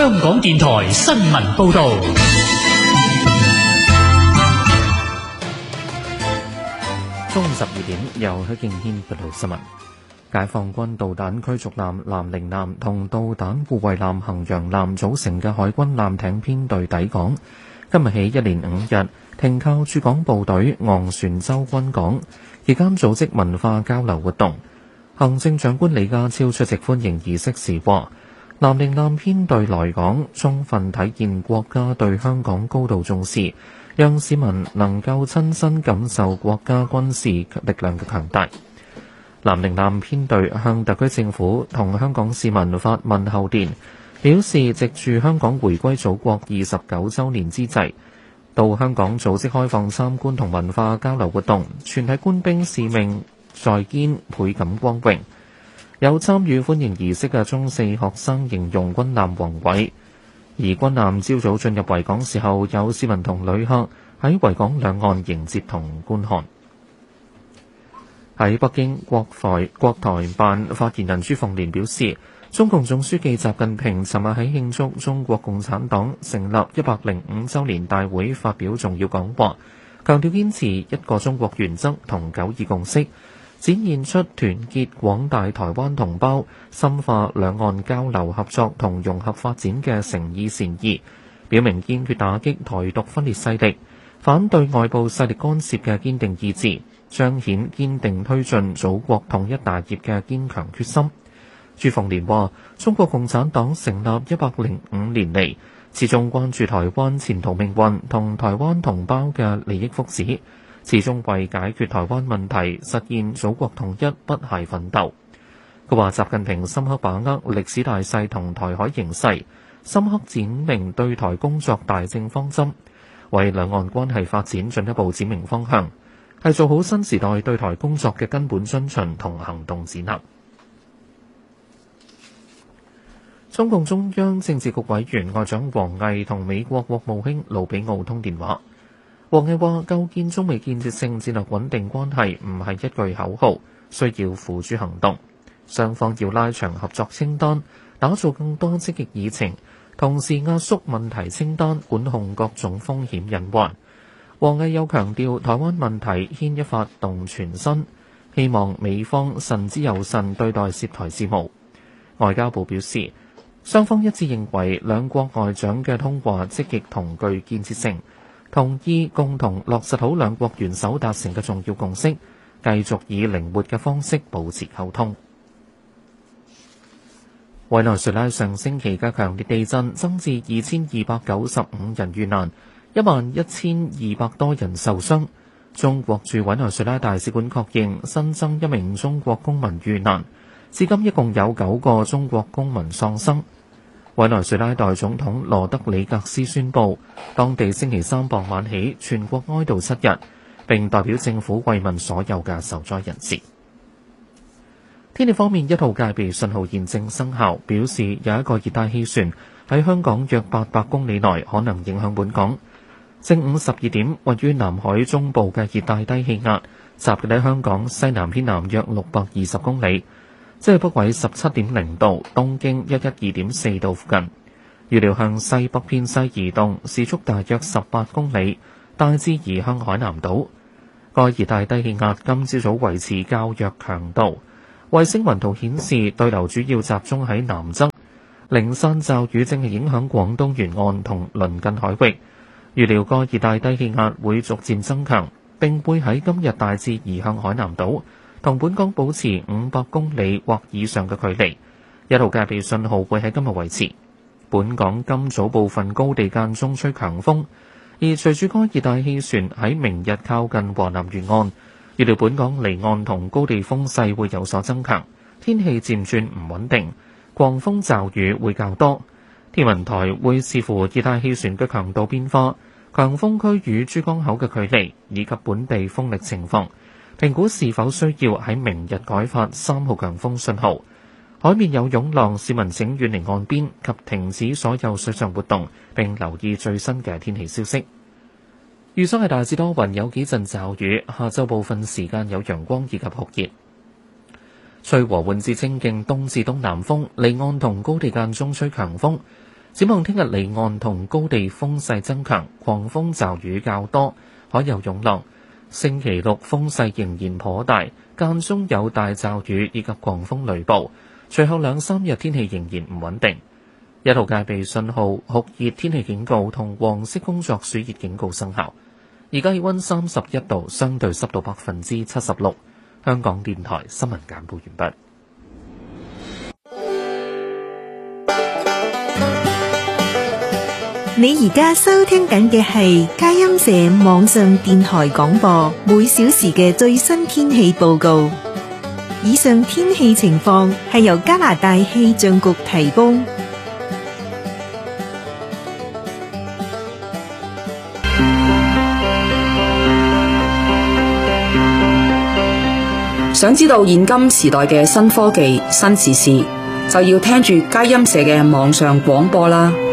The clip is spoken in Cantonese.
香港電台新聞報道。 中午12點，由許敬軒報道新聞。解放軍導彈驅逐艦南寧艦同導彈護衛艦衡陽艦組成嘅海軍艦艇編隊抵港，今日起一連5日停靠駐港部隊昂船洲軍港，期間組織文化交流活動。行政長官李家超出席歡迎儀式時話，南寧艦編隊來港，充分體現國家對香港高度重視，讓市民能夠親身感受國家軍事力量嘅強大。南寧艦編隊向特區政府同香港市民發問候電，表示藉住香港回歸祖國29週年之際，到香港組織開放參觀同文化交流活動，全體官兵使命在肩，倍感光榮。有參與歡迎儀式嘅中四學生形容軍艦宏偉，而軍艦朝早進入維港時候，有市民同旅客喺維港兩岸迎接同觀看。喺北京，國台辦發言人朱鳳蓮表示，中共總書記習近平尋日喺慶祝中國共產黨成立105週年大會發表重要講話，強調堅持一個中國原則同九二共識，展現出團結廣大台灣同胞、深化兩岸交流合作同融合發展嘅誠意善意，表明堅決打擊台獨分裂勢力、反對外部勢力干涉嘅堅定意志，彰顯堅定推進祖國統一大業嘅堅強決心。朱鳳蓮話，中國共產黨成立105年嚟，始終關注台灣前途命運同台灣同胞嘅利益福祉，始終為解決台灣問題、實現祖國統一不懈奮鬥。佢話，習近平深刻把握歷史大勢同台海形勢，深刻展明對台工作大政方針，為兩岸關係發展進一步展明方向，係做好新時代對台工作嘅根本遵循同行動指南。中共中央政治局委員外長王毅同美國國務卿盧比奧通電話。王毅話，構建中美建設性戰略穩定關係唔係一句口號，需要付諸行動。雙方要拉長合作清單，打造更多積極議程，同時壓縮問題清單，管控各種風險隱患。王毅又強調，台灣問題牽一髮動全身，希望美方慎之又慎對待涉台事務。外交部表示，雙方一致認為兩國外長嘅通話積極同具建設性，同意共同落實好兩國元首達成嘅重要共識，繼續以靈活嘅方式保持溝通。委內瑞拉上星期嘅強烈地震增至2295人遇難，11200多人受傷。中國駐委內瑞拉大使館確認新增一名中國公民遇難，至今一共有9個中國公民喪生。委內瑞拉代總統羅德里格斯宣布，當地星期三傍晚起全國哀悼7日，並代表政府慰問所有嘅受災人士。天氣方面，1號戒備信號現正生效，表示有一個熱帶氣旋喺香港約800公里內可能影響本港。正午12點，位於南海中部嘅熱帶低氣壓集結喺香港西南偏南約620公里，即係北緯17.0度，東經112.4度附近。預料向西北偏西移動，時速大約18公里，大致移向海南島。該熱帶低氣壓今朝早維持較弱強度。衛星雲圖顯示，對流主要集中喺南側，零散驟雨正係影響廣東沿岸同鄰近海域。預料該熱帶低氣壓會逐漸增強，並會喺今日大致移向海南島，同本港保持500公里或以上嘅距離。1號戒備信號會喺今日維持。本港今早部分高地間中吹強風，而隨住該熱帶氣旋喺明日靠近華南沿岸，預料本港離岸同高地風勢會有所增強，天氣漸轉唔穩定，狂風驟雨會較多。天文台會視乎熱帶氣旋嘅強度變化、強風區與珠江口嘅距離以及本地風力情況，評估是否需要喺明日改發3號強風信號。海面有湧浪，市民請遠離岸邊及停止所有水上活動，並留意最新嘅天氣消息。預測係大致多雲，有幾陣驟雨，下晝部分時間有陽光以及酷熱。吹和緩至清勁東至東南風，離岸同高地間中吹強風。 展望聽日離岸同高地風勢增強，狂風驟雨較多，海有湧浪。星期六風勢仍然頗大，間中有大驟雨以及狂風雷暴。隨後2-3日天氣仍然唔穩定。1號戒備信號、酷熱天氣警告同黃色工作暑熱警告生效。而家氣溫31度，相對濕度76%。香港電台新聞簡報完畢。 你而家收聽緊嘅係佳音社網上電台廣播，每小時嘅最新天氣報告。以上天氣情況係由加拿大氣象局提供。 想知道現今時代嘅新科技、新時事，就要聽住佳音社嘅網上廣播啦。